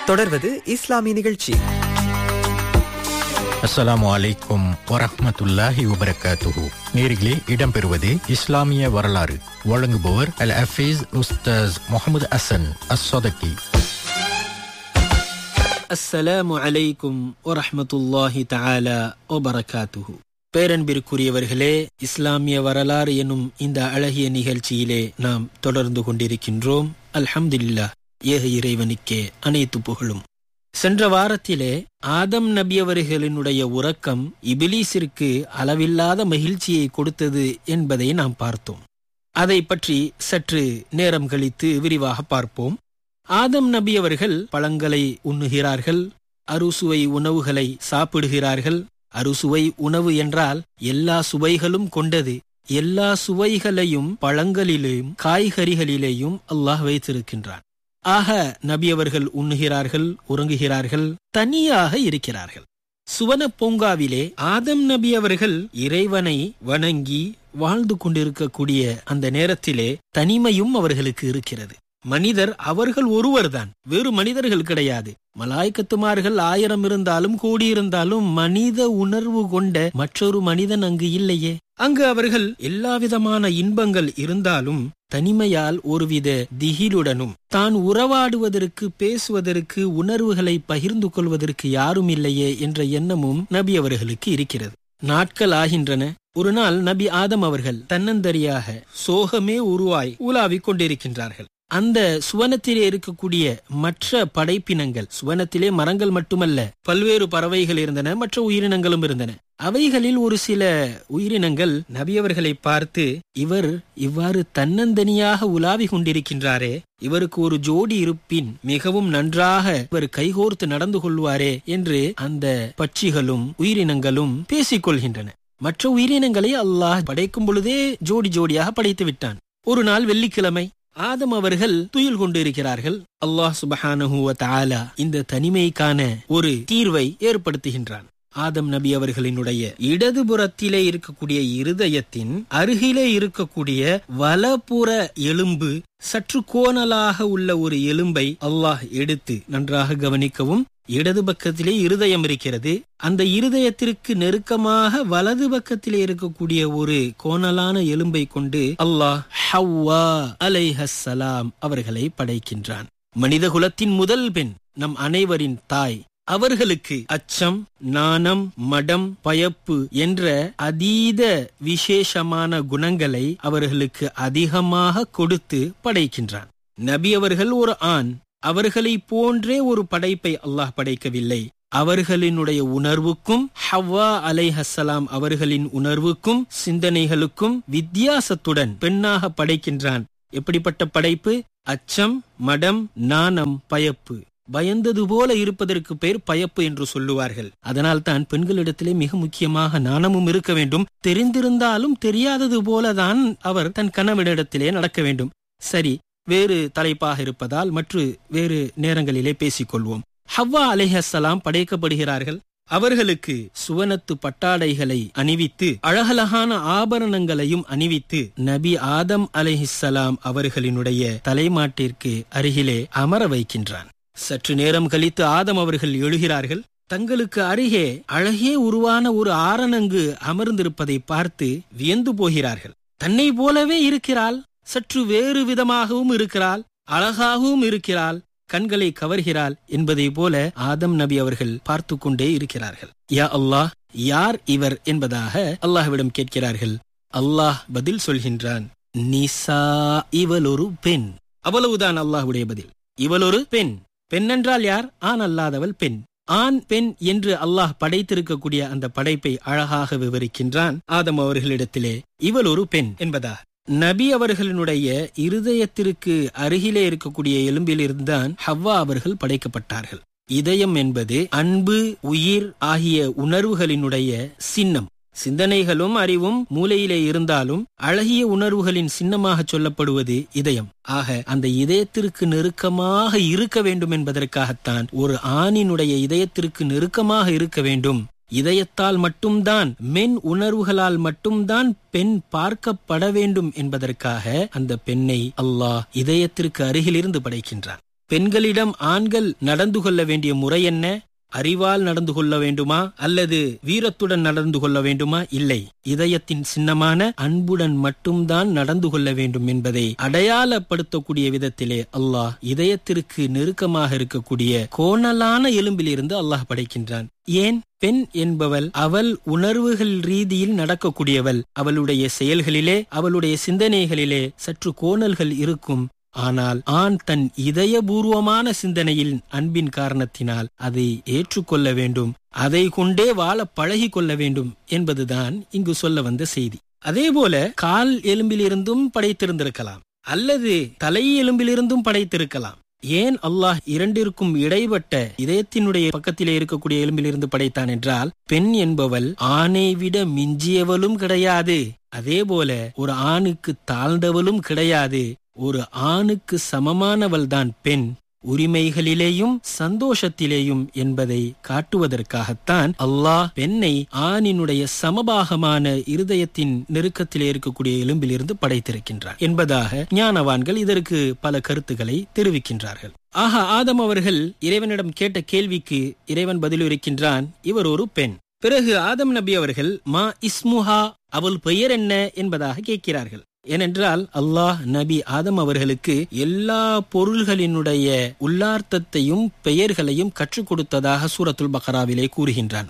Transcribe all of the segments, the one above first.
தொடர்வது இஸ்லாமிய நிகழ்ச்சி. அஸ்ஸலாமு அலைக்கும் வரஹ்மத்துல்லாஹி வபரகாத்துஹு. நேரிலே இடம்பெறுவது இஸ்லாமிய வரலாறு. வழங்குபவர் அல் ஹஃபீஸ் உஸ்தாஸ் முஹம்மது ஹசன் அஸ்ஸதகி. அஸ்ஸலாமு அலைக்கும் வரஹ்மத்துல்லாஹி தஆலா வபரகாத்துஹு. பேரன்பிற்குரியவர்களே, இஸ்லாமிய வரலாறு எனும் இந்த அழகிய நிகழ்ச்சியிலே நாம் தொடர்ந்து கொண்டிருக்கின்றோம். அல்ஹம்துலில்லாஹ், ஏக இறைவனுக்கே அனைத்து புகழும். சென்ற வாரத்திலே ஆதம் நபி அவர்களினுடைய உறக்கம் இபிலீசிற்கு அளவில்லாத மகிழ்ச்சியை கொடுத்தது என்பதை நாம் பார்த்தோம். அதை பற்றி சற்று நேரம் கழித்து விரிவாக பார்ப்போம். ஆதம் நபி அவர்கள் பழங்களை உண்ணுகிறார்கள், அறுசுவை உணவுகளை சாப்பிடுகிறார்கள். அறுசுவை உணவு என்றால் எல்லா சுவைகளும் கொண்டது. எல்லா சுவைகளையும் பழங்களிலேயும் காய்கறிகளிலேயும் அல்லாஹ் வைத்திருக்கின்றான். ஆக நபி அவர்கள் உண்ணுகிறார்கள், உறங்குகிறார்கள், தனியாக இருக்கிறார்கள். சுவன பூங்காவிலே ஆதம் நபி அவர்கள் இறைவனை வணங்கி வாழ்ந்து கொண்டிருக்கக்கூடிய அந்த நேரத்திலே தனிமையும் அவர்களுக்கு இருக்கிறது. மனிதர் அவர்கள் ஒருவர்தான், வேறு மனிதர்கள் கிடையாது. மலாய்க்கத்துமார்கள் 1000 இருந்தாலும் கோடி இருந்தாலும் மனித உணர்வு கொண்ட மற்றொரு மனிதன் அங்கு இல்லையே. அங்கு அவர்கள் எல்லாவிதமான இன்பங்கள் இருந்தாலும் தனிமையால் ஒருவித திகிலுடனும் தான் உறவாடுவதற்கு, பேசுவதற்கு, உணர்வுகளை பகிர்ந்து கொள்வதற்கு யாரும் இல்லையே என்ற எண்ணமும் நபி அவர்களுக்கு இருக்கிறது. நாட்கள் ஆகின்றன. ஒரு நாள் நபி ஆதம் அவர்கள் தன்னந்தரியாக சோகமே உருவாய் உலாவிக் கொண்டிருக்கின்றார்கள். அந்த சுவனத்திலே இருக்கக்கூடிய மற்ற படைப்பினங்கள், சுவனத்திலே மரங்கள் மட்டுமல்ல, பல்வேறு பறவைகள் இருந்தன, மற்ற உயிரினங்களும் இருந்தன. அவைகளில் ஒரு சில உயிரினங்கள் நபியவர்களை பார்த்து, இவர் இவ்வாறு தன்னந்தனியாக உலாவி கொண்டிருக்கின்றாரே, இவருக்கு ஒரு ஜோடி இருப்பின் மிகவும் நன்றாக இவர் கைகோர்த்து நடந்து கொள்வாரே என்று அந்த பட்சிகளும் உயிரினங்களும் பேசிக்கொள்கின்றன. மற்ற உயிரினங்களை அல்லாஹ் படைக்கும் பொழுதே ஜோடி ஜோடியாக படைத்து விட்டான். ஒரு நாள் வெள்ளிக்கிழமை ஆதம் அவர்கள் துயில் கொண்டு இருக்கிறார்கள். அல்லாஹ் சுப்ஹானஹு வ தஆலா இந்த தனிமைக்கான ஒரு தீர்வை ஏற்படுத்துகின்றான். ஆதம் நபி அவர்களினுடைய இடதுபுறத்திலே இருக்கக்கூடிய இருதயத்தின் அருகிலே இருக்கக்கூடிய வலப்புற எலும்பு, சற்று கோணலாக உள்ள ஒரு எலும்பை அல்லாஹ் எடுத்து, நன்றாக கவனிக்கவும், இடது பக்கத்திலே இருதயம் இருக்கிறது. அந்த இருதயத்திற்கு நெருக்கமாக வலது பக்கத்திலே இருக்கக்கூடிய ஒரு கோணலான எலும்பை கொண்டு அல்லாஹ் ஹவ்வா அலைஹஸ்ஸலாம் அவர்களை படைக்கின்றான். மனித குலத்தின் முதல் பெண், நம் அனைவரின் தாய். அவர்களுக்கு அச்சம், நாணம், மடம், பயப்பு என்ற அதீத விசேஷமான குணங்களை அவர்களுக்கு அதிகமாக கொடுத்து படைக்கின்றான். நபி அவர்கள் ஒரு ஆண். அவர்களை போன்றே ஒரு படைப்பை அல்லாஹ் படைக்கவில்லை. அவர்களினுடைய உணர்வுக்கும், ஹவ்வா அலைஹஸ்ஸலாம் அவர்களின் உணர்வுக்கும் சிந்தனைகளுக்கும் வித்தியாசத்துடன் பெண்ணாக படைக்கின்றான். எப்படிப்பட்ட படைப்பு? அச்சம், மடம், நாணம், பயப்பு. பயந்தது போல இருப்பதற்கு பெயர் பயப்பு என்று சொல்லுவார்கள். அதனால் தான் பெண்களிடத்திலே மிக முக்கியமாக நாணமும் இருக்க வேண்டும். தெரிந்திருந்தாலும் தெரியாதது போலதான் அவர் தன் கணவனிடத்திலே நடக்க வேண்டும். சரி, வேறு தலைப்பாக இருப்பதால் மற்ற வேறு நேரங்களிலே பேசிக்கொள்வோம். ஹவ்வா அலைஹஸ்ஸலாம் படைக்கப்படுகிறார்கள். அவர்களுக்கு சுவனத்து பட்டாடைகளை அணிவித்து, அழகழகான ஆபரணங்களையும் அணிவித்து, நபி ஆதம் அலைஹிஸ்ஸலாம் அவர்களினுடைய தலைமாட்டிற்கு அருகிலே அமர வைக்கின்றான். சற்று நேரம் கழித்து ஆதம் அவர்கள் எழுகிறார்கள். தங்களுக்கு அருகே அழகே உருவான ஒரு ஆரணங்கு அமர்ந்திருப்பதை பார்த்து வியந்து போகிறார்கள். தன்னை போலவே இருக்கிறாள், சற்று வேறு விதமாகவும் இருக்கிறாள், அழகாகவும் இருக்கிறாள், கண்களை கவர்கிறாள் என்பதை போல ஆதம் நபி அவர்கள் பார்த்து கொண்டே இருக்கிறார்கள். யா அல்லாஹ், யார் இவர் என்பதாக அல்லாஹ்விடம் கேட்கிறார்கள். அல்லாஹ் பதில் சொல்கின்றான், நிசா, இவள் ஒரு பெண். அவ்வளவுதான் அல்லாஹ்வுடைய பதில். இவள் ஒரு பெண். பெண் என்றால் யார்? ஆண் அல்லாதவள் பெண். ஆண் பெண் என்று அல்லாஹ் படைத்திருக்கக்கூடிய அந்த படைப்பை அழகாக விவரிக்கின்றான் ஆதம் அவர்களிடத்திலே. இவள் ஒரு பெண் என்பதா? நபி அவர்களினுடைய இருதயத்திற்கு அருகிலே இருக்கக்கூடிய எலும்பிலிருந்தான் ஹவ்வா அவர்கள் படைக்கப்பட்டார்கள். இதயம் என்பது அன்பு, உயிர் ஆகிய உணர்வுகளினுடைய சின்னம். சிந்தனைகளும் அறிவும் மூளையிலே இருந்தாலும் அழகிய உணர்வுகளின் சின்னமாக சொல்லப்படுவது இதயம். ஆக அந்த இதயத்திற்கு நெருக்கமாக இருக்க வேண்டும் என்பதற்காகத்தான் ஒரு ஆணினுடைய இதயத்திற்கு நெருக்கமாக இருக்க வேண்டும். இதயத்தால் மட்டும்தான், மென் உணர்வுகளால் மட்டும்தான் பெண் பார்க்கப்பட வேண்டும் என்பதற்காக அந்த பெண்ணை அல்லாஹ் இதயத்திற்கு அருகிலிருந்து படைக்கின்றான். பெண்களிடம் ஆண்கள் நடந்து கொள்ள வேண்டிய முறை என்ன? அறிவால் நடந்து கொள்ள வேண்டுமா அல்லது வீரத்துடன் நடந்து கொள்ள வேண்டுமா? இல்லை, இதயத்தின் சின்னமான அன்புடன் மட்டும்தான் நடந்து கொள்ள வேண்டும் என்பதை அடையாளப்படுத்தக்கூடிய விதத்திலே அல்லாஹ் இதயத்திற்கு நெருக்கமாக இருக்கக்கூடிய கோணலான எலும்பிலிருந்து அல்லாஹ் படைக்கின்றான். ஏன்? பெண் என்பவள் அவள் உணர்வுகள் ரீதியில் நடக்கக்கூடியவள். அவளுடைய செயல்களிலே அவளுடைய சிந்தனைகளிலே சற்று கோணல்கள் இருக்கும். ஆனால் ஆண் தன் இதயபூர்வமான சிந்தனையில் அன்பின் காரணத்தினால் அதை ஏற்றுக்கொள்ள வேண்டும், அதை கொண்டே வாழ பழகி கொள்ள வேண்டும் என்பதுதான் இங்கு சொல்ல வந்த செய்தி. அதேபோல கால் எலும்பிலிருந்தும் படைத்திருந்திருக்கலாம் அல்லது தலை எலும்பிலிருந்தும் படைத்திருக்கலாம். ஏன் அல்லாஹ் இரண்டிற்கும் இடைப்பட்ட இதயத்தினுடைய பக்கத்திலே இருக்கக்கூடிய எலும்பிலிருந்து படைத்தான் என்றால், பெண் என்பவள் ஆணை விட மிஞ்சியவளும் கிடையாது, அதே போல ஒரு ஆணுக்கு தாழ்ந்தவளும் கிடையாது. ஒரு ஆணுக்கு சமமானவள் தான் பெண், உரிமைகளிலேயும் சந்தோஷத்திலேயும் என்பதை காட்டுவதற்காகத்தான் அல்லாஹ் பெண்ணை ஆணினுடைய சமபாகமான இருதயத்தின் நெருக்கத்திலே இருக்கக்கூடிய எலும்பிலிருந்து படைத்திருக்கின்றார் என்பதாக ஞானவான்கள் இதற்கு பல கருத்துக்களை தெரிவிக்கின்றார்கள். ஆதம் அவர்கள் இறைவனிடம் கேட்ட கேள்விக்கு இறைவன் பதிலளிக்கின்றான், இவர் ஒரு பெண். பிறகு ஆதம் நபி அவர்கள் மா இஸ்முஹா, அவள் பெயர் என்ன என்பதாக கேட்கிறார்கள். ஏனென்றால் அல்லாஹ் நபி ஆதம் அவர்களுக்கு எல்லா பொருள்களினுடைய உள்ளார்த்தத்தையும் பெயர்களையும் கற்றுக் கொடுத்ததாக சூரத்துல் பக்ராவிலே கூறுகின்றான்.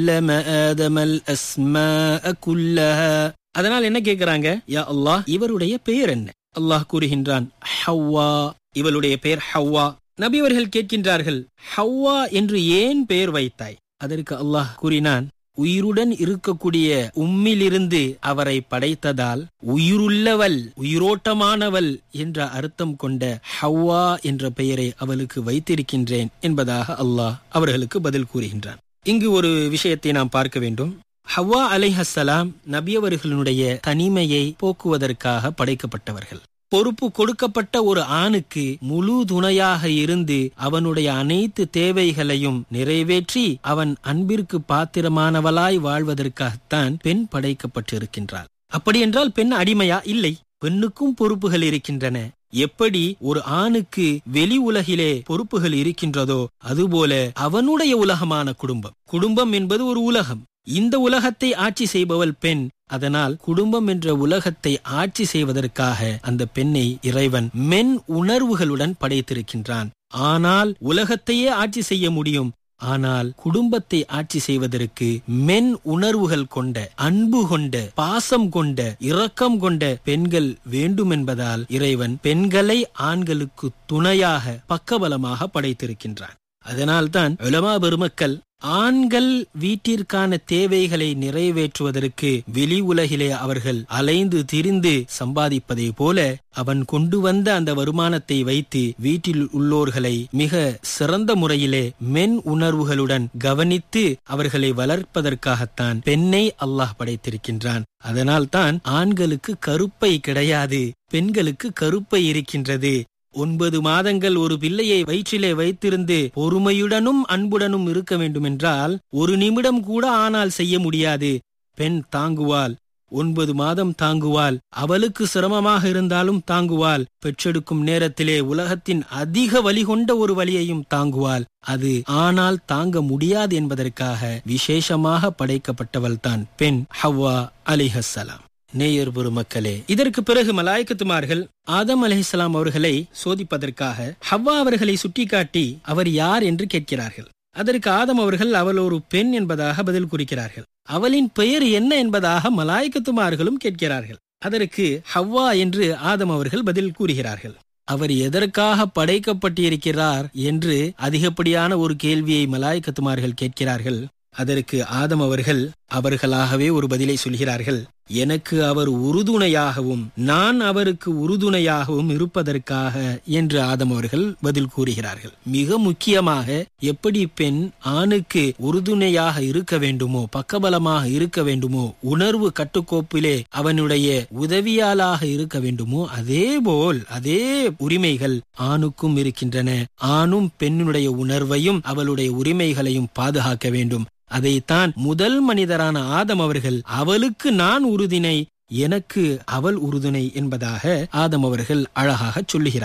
அதனால் என்ன கேட்கிறாங்க? யா அல்லாஹ், இவருடைய பெயர் என்ன? அல்லாஹ் கூறுகின்றான், ஹவ்வா, இவளுடைய பெயர் ஹவ்வா. நபி அவர்கள் கேட்கின்றார்கள், ஹவ்வா என்று ஏன் பெயர் வைத்தாய்? அதற்கு அல்லாஹ் கூறினான், உயிருடன் இருக்கக்கூடிய உம்மிலிருந்து அவரை படைத்ததால் உயிருள்ளவள், உயிரோட்டமானவள் என்ற அர்த்தம் கொண்ட ஹவ்வா என்ற பெயரை அவளுக்கு வைத்திருக்கின்றேன் என்பதாக அல்லாஹ் அவர்களுக்கு பதில் கூறுகின்றான். இங்கு ஒரு விஷயத்தை நாம் பார்க்க வேண்டும். ஹவ்வா அலைஹஸ்ஸலாம் நபி அவர்களுடைய தனிமையை போக்குவதற்காக படைக்கப்பட்டவர்கள். பொறுப்பு கொடுக்கப்பட்ட ஒரு ஆணுக்கு முழு துணையாக இருந்து அவனுடைய அனைத்து தேவைகளையும் நிறைவேற்றி அவன் அன்பிற்கு பாத்திரமானவளாய் வாழ்வதற்காகத்தான் பெண் படைக்கப்பட்டிருக்கின்றாள். அப்படி என்றால் பெண் அடிமையா? இல்லை, பெண்ணுக்கும் பொறுப்புகள் இருக்கின்றன. எப்படி ஒரு ஆணுக்கு வெளி உலகிலே பொறுப்புகள் இருக்கின்றதோ அதுபோல அவனுடைய உலகமான குடும்பம் என்பது ஒரு உலகம். இந்த உலகத்தை ஆட்சி செய்பவள் பெண். அதனால் குடும்பம் என்ற உலகத்தை ஆட்சி செய்வதற்காக அந்த பெண்ணை இறைவன் மென் உணர்வுகளுடன் படைத்திருக்கின்றான். ஆனால் உலகத்தையே ஆட்சி செய்ய முடியும். ஆனால் குடும்பத்தை ஆட்சி செய்வதற்கு மென் உணர்வுகள் கொண்ட, அன்பு கொண்ட, பாசம் கொண்ட, இரக்கம் கொண்ட பெண்கள் வேண்டும் என்பதால் இறைவன் பெண்களை ஆண்களுக்கு துணையாக பக்கபலமாக படைத்திருக்கின்றான். அதனால்தான் உலமா பெருமக்கள் ஆண்கள் வீட்டிற்கான தேவைகளை நிறைவேற்றுவதற்கு வெளி உலகிலே அவர்கள் அலைந்து திரிந்து சம்பாதிப்பதை போல அவன் கொண்டு வந்த அந்த வருமானத்தை வைத்து வீட்டில் உள்ளோர்களை மிக சிறந்த முறையிலே மென் உணர்வுகளுடன் கவனித்து அவர்களை வளர்ப்பதற்காகத்தான் பெண்ணை அல்லாஹ் படைத்திருக்கின்றான். அதனால்தான் ஆண்களுக்கு கருப்பை கிடையாது, பெண்களுக்கு கருப்பை இருக்கின்றது. 9 மாதங்கள் ஒரு பிள்ளையை வயிற்றிலே வைத்திருந்து பொறுமையுடனும் அன்புடனும் இருக்க வேண்டுமென்றால் ஒரு நிமிடம் கூட ஆனால் செய்ய முடியாது. பெண் தாங்குவாள், 9 மாதம் தாங்குவாள். அவளுக்கு சிரமமாக இருந்தாலும் தாங்குவாள். பெற்றெடுக்கும் நேரத்திலே உலகத்தின் அதிக வலி கொண்ட ஒரு வலியையும் தாங்குவாள். அது ஆனால் தாங்க முடியாது என்பதற்காக விசேஷமாக படைக்கப்பட்டவள் தான் பெண் ஹவ்வா அலைஹஸ்ஸலாம். நேயர் பெருமக்களே, இதற்கு பிறகு மலாய்க்கத்துமார்கள் ஆதம் அலைஹிஸ்ஸலாம் அவர்களை சோதிப்பதற்காக ஹவ்வா அவர்களை சுட்டிக்காட்டி அவர் யார் என்று கேட்கிறார்கள். அதற்கு ஆதம் அவர்கள் அவள் ஒரு பெண் என்பதாக பதில் கூறுகிறார்கள். அவளின் பெயர் என்ன என்பதாக மலாய்க்கத்துமார்களும் கேட்கிறார்கள். அதற்கு ஹவ்வா என்று ஆதம் அவர்கள் பதில் கூறுகிறார்கள். அவர் எதற்காக படைக்கப்பட்டிருக்கிறார் என்று அதிகப்படியான ஒரு கேள்வியை மலாய்க்கத்துமார்கள் கேட்கிறார்கள். அதற்கு ஆதம் அவர்கள் அவர்களாகவே ஒரு பதிலை சொல்கிறார்கள். எனக்கு அவர் உறுதுணையாகவும் நான் அவருக்கு உறுதுணையாகவும் இருப்பதற்காக என்று ஆதம் அவர்கள் பதில் கூறுகிறார்கள். மிக முக்கியமாக எப்படி பெண் ஆணுக்கு உறுதுணையாக இருக்க வேண்டுமோ, பக்கபலமாக இருக்க வேண்டுமோ, உணர்வு கட்டுக்கோப்பிலே அவனுடைய உதவியாளாக இருக்க வேண்டுமோ, அதே உரிமைகள் ஆணுக்கும் இருக்கின்றன. ஆணும் பெண்ணுடைய உணர்வையும் அவளுடைய உரிமைகளையும் பாதுகாக்க வேண்டும். அதைத்தான் முதல் மனிதரான ஆதம் அவர்கள் அவளுக்கு நான் உறுதுணை, எனக்கு அவள் உறுதுணை என்பதாக ஆதம் அவர்கள் அழகாக சொல்லுகிறார்கள்.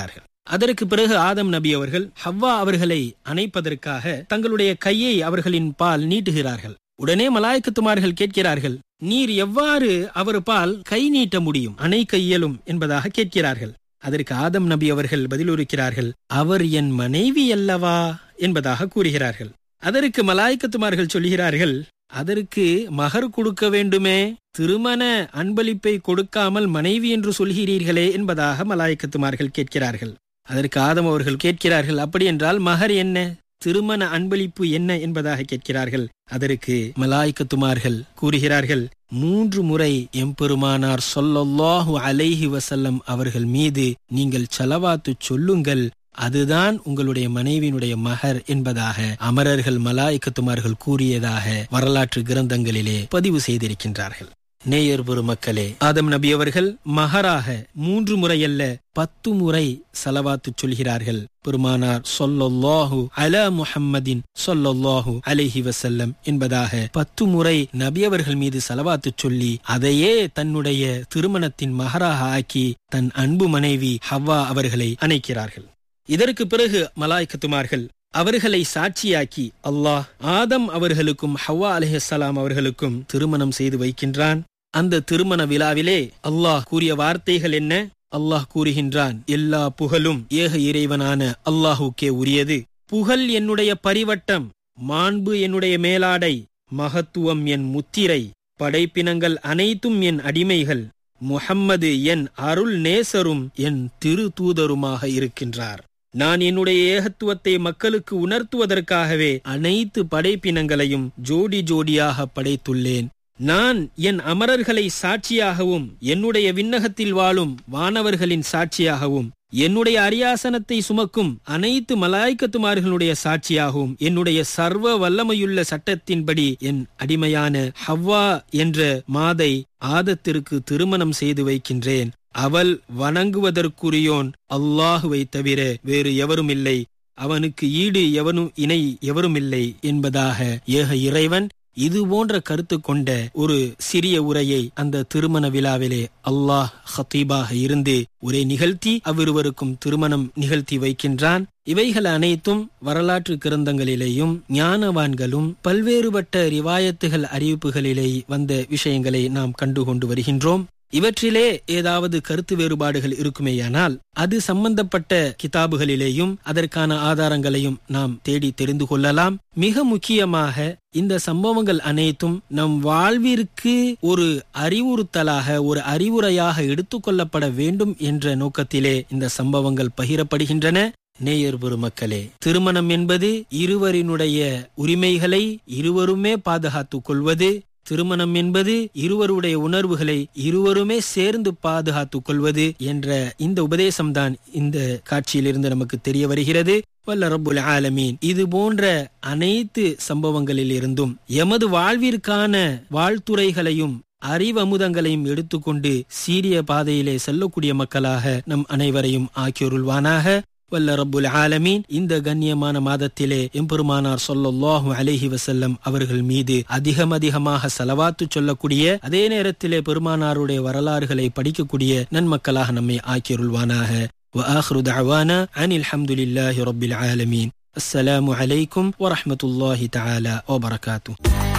அதற்கு பிறகு ஆதம் நபி அவர்கள் ஹவ்வா அவர்களை அணைப்பதற்காக தங்களுடைய கையை அவர்களின் பால் நீட்டுகிறார்கள். உடனே மலாய்க்கத்துமார்கள் கேட்கிறார்கள், நீர் எவ்வாறு அவர் பால் கை நீட்ட முடியும், அணைக்க இயலும் என்பதாக கேட்கிறார்கள். அதற்கு ஆதம் நபி அவர்கள் பதிலுரைக்கிறார்கள், அவர் என் மனைவி அல்லவா என்பதாக கூறுகிறார்கள். அதற்கு மலாய்க்கத்துமார்கள் சொல்கிறார்கள், அதற்கு மகர் கொடுக்க வேண்டுமே, திருமண அன்பளிப்பை கொடுக்காமல் மனைவி என்று சொல்கிறீர்களே என்பதாக மலாய்க்கத்துமார்கள் கேட்கிறார்கள். அதற்கு ஆதம் அவர்கள் கேட்கிறார்கள், அப்படி என்றால் மகர் என்ன, திருமண அன்பளிப்பு என்ன என்பதாக கேட்கிறார்கள். அதற்கு மலாய்க்கத்துமார்கள் கூறுகிறார்கள், 3 முறை எம்பெருமானார் ஸல்லல்லாஹு அலைஹி வஸல்லம் அவர்கள் மீது நீங்கள் ஸலவாத்து சொல்லுங்கள், அதுதான் உங்களுடைய மனைவியினுடைய மகர் என்பதாக அமரர்கள் மலாய்க்கத்துமார்கள் கூறியதாக வரலாற்று கிரந்தங்களிலே பதிவு செய்திருக்கின்றார்கள். நேயர் பெருமக்களே, ஆதம் நபி அவர்கள் மகராக 3 முறையல்ல 10 முறை ஸலவாத்து சொல்கிறார்கள். பெருமானார் ஸல்லல்லாஹு அலா முஹம்மதின் ஸல்லல்லாஹு அலைஹி வஸல்லம் என்பதாக 10 முறை நபி அவர்கள் மீது ஸலவாத்து சொல்லி அதையே தன்னுடைய திருமணத்தின் மகராக ஆக்கி தன் அன்பு மனைவி ஹவ்வா அவர்களை அணைக்கிறார்கள். இதற்கு பிறகு மலாய்க்கத்துமார்கள் அவர்களை சாட்சியாக்கி அல்லாஹ் ஆதம் அவர்களுக்கும் ஹவ்வா அலைஹிஸ்ஸலாம் அவர்களுக்கும் திருமணம் செய்து வைக்கின்றான். அந்த திருமண விழாவிலே அல்லாஹ் கூறிய வார்த்தைகள் என்ன? அல்லாஹ் கூறுகின்றான், எல்லா புகழும் ஏக இறைவனான அல்லாஹுக்கே உரியது. புகழ் என்னுடைய பரிவட்டம், மாண்பு என்னுடைய மேலாடை, மகத்துவம் என் முத்திரை, படைப்பினங்கள் அனைத்தும் என் அடிமைகள், முஹம்மது என் அருள் நேசரும் என் திரு தூதருமாக இருக்கின்றார். நான் என்னுடைய ஏகத்துவத்தை மக்களுக்கு உணர்த்துவதற்காகவே அனைத்து படைப்பினங்களையும் ஜோடி ஜோடியாக படைத்துள்ளேன். நான் என் அமரர்களை சாட்சியாகவும் என்னுடைய விண்ணகத்தில் வாழும் வானவர்களின் சாட்சியாகவும் என்னுடைய அரியாசனத்தை சுமக்கும் அனைத்து மலாய்க்கத்துமார்களுடைய சாட்சியாகவும் என்னுடைய சர்வ வல்லமையுள்ள சட்டத்தின்படி என் அடிமையான ஹவ்வா என்ற மாதை ஆதத்திற்கு திருமணம் செய்து வைக்கின்றேன். அவள் வணங்குவதற்குரியோன் அல்லாஹுவை தவிர வேறு எவரும் இல்லை, அவனுக்கு ஈடு எவனும் இணை எவரும் இல்லை என்பதாக ஏக இறைவன் இது போன்ற கருத்து கொண்ட ஒரு சிறிய உரையை அந்த திருமண விழாவிலே அல்லாஹ் ஹத்தீபாக இருந்து உரை நிகழ்த்தி அவ்விருவருக்கும் திருமணம் நிகழ்த்தி வைக்கின்றான். இவைகள் அனைத்தும் வரலாற்று கிரந்தங்களிலேயும் ஞானவான்களும் பல்வேறுபட்ட ரிவாயத்துகள் அறிவிப்புகளிலே வந்த விஷயங்களை நாம் கண்டுகொண்டு வருகின்றோம். இவற்றிலே ஏதாவது கருத்து வேறுபாடுகள் இருக்குமேயானால் அது சம்பந்தப்பட்ட கிதாபுகளிலேயும் அதற்கான ஆதாரங்களையும் நாம் தேடி தெரிந்து கொள்ளலாம். மிக முக்கியமாக இந்த சம்பவங்கள் அனைத்தும் நம் வாழ்விற்கு ஒரு அறிவுறுத்தலாக ஒரு அறிவுரையாக எடுத்துக்கொள்ளப்பட வேண்டும் என்ற நோக்கத்திலே இந்த சம்பவங்கள் பகிரப்படுகின்றன. நேயர் பெருமக்களே, திருமணம் என்பது இருவரினுடைய உரிமைகளை இருவருமே பாதுகாத்துக் கொள்வது, திருமணம் என்பது இருவருடைய உணர்வுகளை இருவருமே சேர்ந்து பாதுகாத்துக் கொள்வது என்ற இந்த உபதேசம்தான் இந்த காட்சியிலிருந்து நமக்கு தெரிய வருகிறது. வல்ல ரப்புல் ஆலமீன் இது போன்ற அனைத்து சம்பவங்களில் இருந்தும் எமது வாழ்விற்கான வாழ்த்துறைகளையும் அறிவமுதங்களையும் எடுத்துக்கொண்டு சீரிய பாதையிலே செல்லக்கூடிய மக்களாக நம் அனைவரையும் ஆக்கியருள்வானாக. வல்ல ரப்புல் ஆலமீன் இந்த கண்ணியமான மாதத்திலே எம்பெருமானார் ஸல்லல்லாஹு அலைஹி வஸல்லம் அவர்கள் மீது அதிகமாக ஸலவாத்து சொல்லக்கூடிய அதே நேரத்திலே பெருமானாருடைய வரலாறுகளை படிக்கக்கூடிய நன்மக்களாக நம்மை ஆக்கியருள்வானாக. வ ஆகிரு தஅவானா அனில் ஹம்துலில்லாஹி ரப்பில் ஆலமீன். அஸ்ஸலாமு அலைக்கும் வரஹ்மத்துல்லாஹி தஆலா வ பரகாத்துஹு.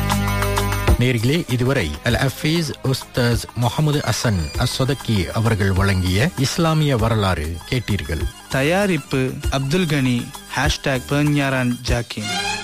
நேர்களே, இதுவரை அல் ஹஃபீஸ் உஸ்தாஸ் முஹம்மது அசன் அஸ்ஸதகி அவர்கள் வழங்கிய இஸ்லாமிய வரலாறு கேட்டீர்கள். தயாரிப்பு அப்துல் கனி #பெர்ஞாரான் ஜாக்கின்.